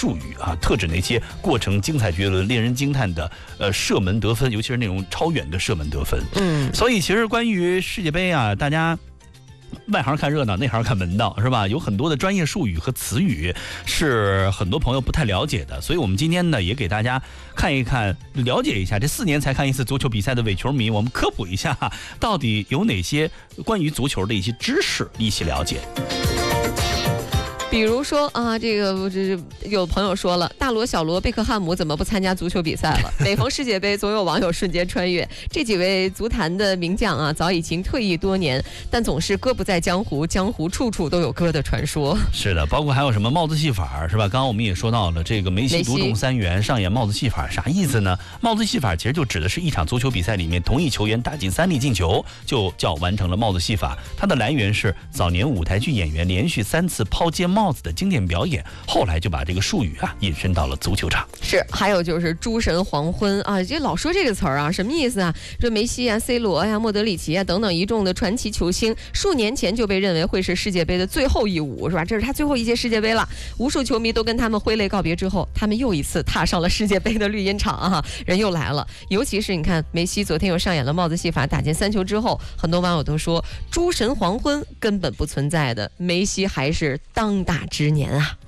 术语啊，特指那些过程精彩绝伦、令人惊叹的射门得分，尤其是那种超远的射门得分。所以其实关于世界杯啊，大家外行看热闹，内行看门道，是吧？有很多的专业术语和词语是很多朋友不太了解的，所以我们今天呢也给大家看一看，了解一下这4年才看一次足球比赛的伪球迷，我们科普一下到底有哪些关于足球的一些知识，一起了解。 比如说啊，这有朋友说了，大罗、小罗、贝克汉姆怎么不参加足球比赛了？每逢世界杯，总有网友瞬间穿越。这几位足坛的名将啊，早已经退役多年，但总是歌不在江湖，江湖处处都有歌的传说。 是的，包括还有什么帽子戏法，是吧？刚刚我们也说到了，这个梅西独栋3元上演帽子戏法，啥意思呢？帽子戏法其实就指的是一场足球比赛里面，同一球员打进3粒进球，就叫完成了帽子戏法。它的来源是早年舞台剧演员连续3次抛接帽子的经典表演，后来就把这个术语啊引申到了足球场。 是，还有就是诸神黄昏啊，这老说这个词儿啊，什么意思啊？这梅西啊、C 罗呀、莫德里奇啊等等一众的传奇球星，数年前就被认为会是世界杯的最后一舞，是吧？这是他最后一届世界杯了，无数球迷都跟他们挥泪告别之后，他们又一次踏上了世界杯的绿茵场啊，人又来了。尤其是你看，梅西昨天又上演了帽子戏法，打进3球之后，很多网友都说，诸神黄昏根本不存在的，梅西还是当打之年啊。